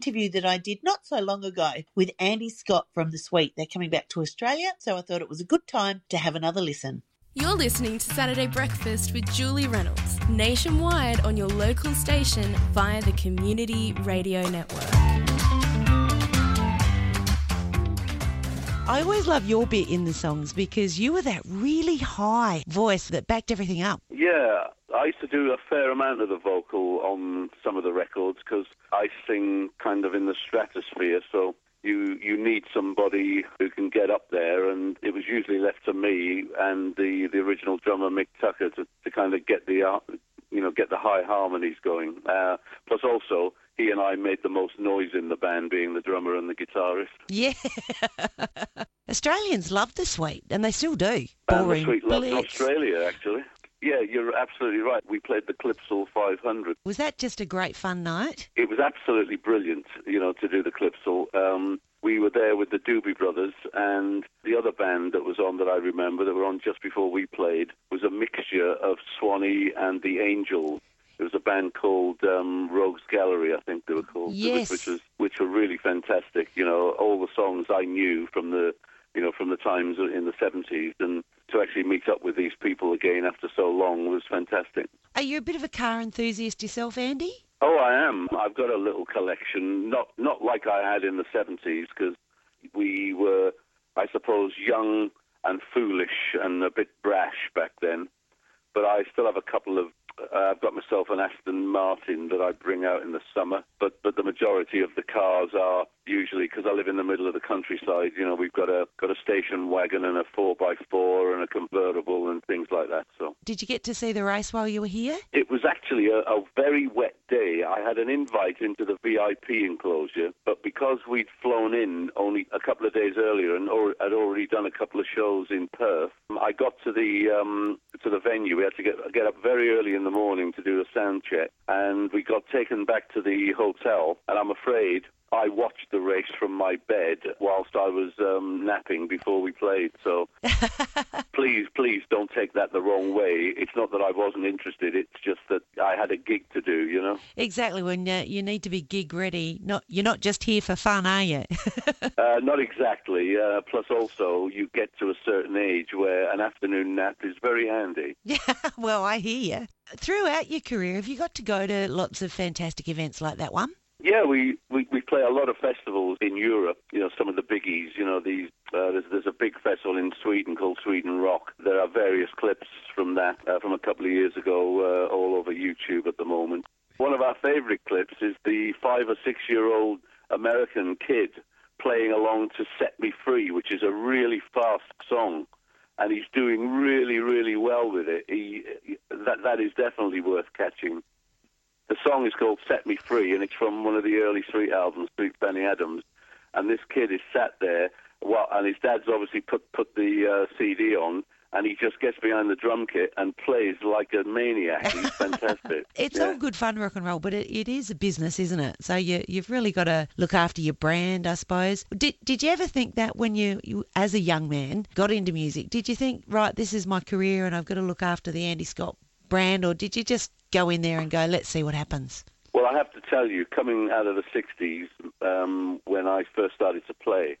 interview that I did not so long ago with Andy Scott from The Sweet. They're coming back to Australia, so I thought it was a good time to have another listen. You're listening to Saturday Breakfast with Julie Reynolds, nationwide on your local station via the Community Radio Network. I always love your bit in the songs because you were that really high voice that backed everything up. Yeah, I used to do a fair amount of the vocal on some of the records because I sing kind of in the stratosphere, so you need somebody who can get up there, and it was usually left to me and the original drummer Mick Tucker to kind of get the high harmonies going. Plus also, he and I made the most noise in the band, being the drummer and the guitarist. Yeah. Australians love The Sweet, and they still do. And The Sweet loved Australia, actually. Yeah, you're absolutely right. We played the Clipsal 500. Was that just a great fun night? It was absolutely brilliant, to do the Clipsal. We were there with the Doobie Brothers, and the other band that was on that I remember that were on just before we played was a mixture of Swanee and the Angels. It was a band called Rogues Gallery, I think they were called. Yes. Which were really fantastic. All the songs I knew from the times in the 70s, and to actually meet up with these people again after so long was fantastic. Are you a bit of a car enthusiast yourself, Andy? Oh, I am. I've got a little collection, not like I had in the 70s, because we were, I suppose, young and foolish and a bit brash back then. But I still have a couple of, I've got myself an Aston Martin that I bring out in the summer, but the majority of the cars are usually, because I live in the middle of the countryside, we've got a station wagon and a 4x4 and a convertible and things like that. So, did you get to see the race while you were here? It was actually a very wet day. I had an invite into the VIP enclosure, but because we'd flown in only a couple of days earlier and had already done a couple of shows in Perth, I got to the venue. We had to get up very early in the morning to do a sound check, and we got taken back to the hotel, and I'm afraid I watched the race from my bed whilst I was napping before we played. So please don't take that the wrong way. It's not that I wasn't interested. It's just that I had a gig to do, Exactly, when you need to be gig ready. You're not just here for fun, are you? Not exactly. Plus also, you get to a certain age where an afternoon nap is very handy. Yeah, well, I hear you. Throughout your career, have you got to go to lots of fantastic events like that one? Yeah, we play a lot of festivals in Europe, some of the biggies, there's a big festival in Sweden called Sweden Rock. There are various clips from that, from a couple of years ago, all over YouTube at the moment. One of our favourite clips is the 5 or 6 year old American kid playing along to Set Me Free, which is a really fast song, and he's doing really, really well with it. That is definitely worth catching. The song is called Set Me Free, and it's from one of the early Sweet albums, Sweet Benny Adams. And this kid is sat there, and his dad's obviously put the CD on, and he just gets behind the drum kit and plays like a maniac. He's fantastic. It's all good fun, rock and roll, but it is a business, isn't it? So you've really got to look after your brand, I suppose. Did you ever think that when you, as a young man, got into music, did you think, right, this is my career and I've got to look after the Andy Scott brand, or did you just go in there and go, let's see what happens? Well, I have to tell you, coming out of the 60s, when I first started to play,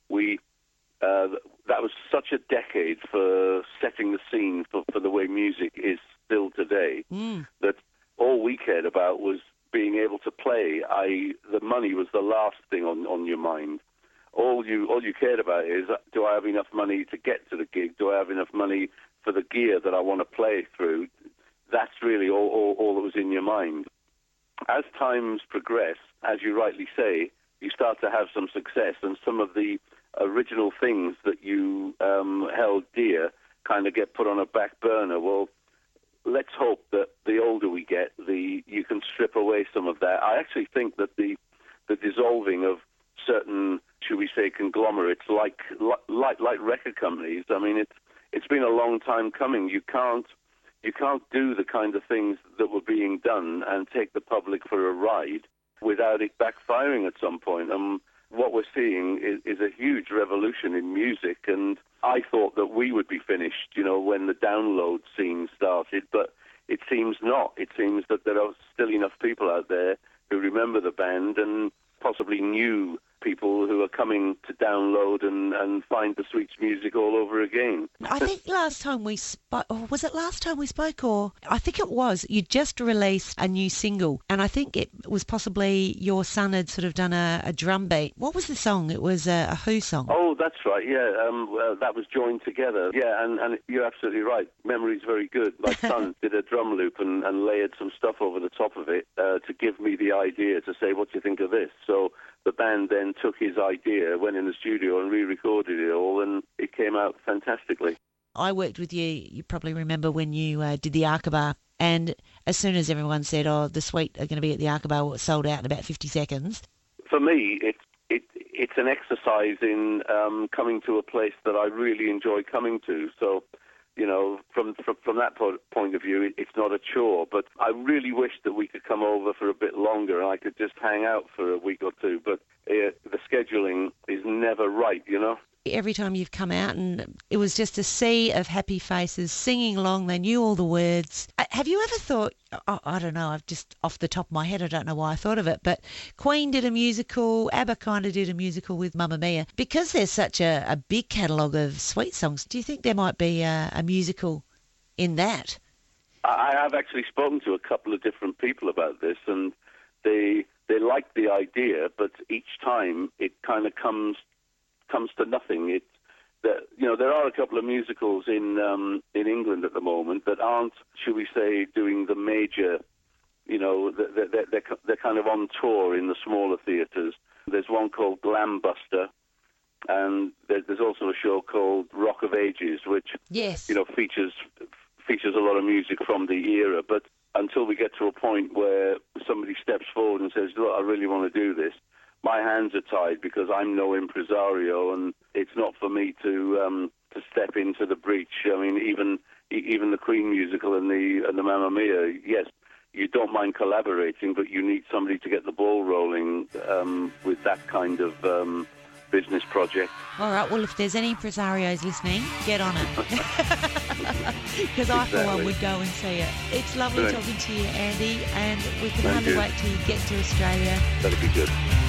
that was such a decade for setting the scene for the way music is still today, that all we cared about was being able to play. The money was the last thing on your mind. All you cared about is, do I have enough money to get to the gig? Do I have enough money for the gear that I want to play through? That's really all that was in your mind. As times progress, as you rightly say, you start to have some success, and some of the original things that you held dear kind of get put on a back burner. Well, let's hope that the older we get, you can strip away some of that. I actually think that the dissolving of certain, should we say, conglomerates like record companies. I mean, it's been a long time coming. You can't do the kind of things that were being done and take the public for a ride without it backfiring at some point. What we're seeing is a huge revolution in music, and I thought that we would be finished, when the download scene started, but it seems not. It seems that there are still enough people out there who remember the band, and possibly new people who are coming to download and find the Sweets music all over again. I think last time we spoke, or was it last time we spoke, or I think it was, you just released a new single, and I think it was possibly your son had sort of done a drum beat. What was the song? It was a Who song. Oh, that's right, yeah. That was Joined Together. Yeah, and you're absolutely right. Memory's very good. My son did a drum loop and layered some stuff over the top of it to give me the idea to say, what do you think of this? So the band then took his idea, went in the studio and re-recorded it all, and it came out fantastically. I worked with you, you probably remember when you did the Arkaba, and as soon as everyone said, oh, the Sweet are going to be at the Arkaba, it sold out in about 50 seconds. For me, it's an exercise in coming to a place that I really enjoy coming to. So, you know, from that point of view, it's not a chore. But I really wish that we could come over for a bit longer and I could just hang out for a week or two. But the scheduling is never right, you know. Every time you've come out, and it was just a sea of happy faces singing along. They knew all the words. Have you ever thought, I don't know, I've just off the top of my head, I don't know why I thought of it, but Queen did a musical, ABBA kind of did a musical with Mamma Mia. Because there's such a big catalogue of Sweet songs, do you think there might be a musical in that? I have actually spoken to a couple of different people about this, and they like the idea, but each time it kind of comes to nothing. There are a couple of musicals in England at the moment that aren't, should we say, doing the major. You know, they're kind of on tour in the smaller theatres. There's one called Glambuster, and there's also a show called Rock of Ages, which features a lot of music from the era. But until we get to a point where somebody steps forward and says, "Look, I really want to do this," my hands are tied because I'm no impresario, and it's not for me to step into the breach. I mean, even the Queen musical and the Mamma Mia, yes, you don't mind collaborating, but you need somebody to get the ball rolling with that kind of business project. All right, well, if there's any impresarios listening, get on it. Because I, for one, would go and see it. It's lovely talking to you, Andy, and we can hardly wait till you get to Australia. That'll be good.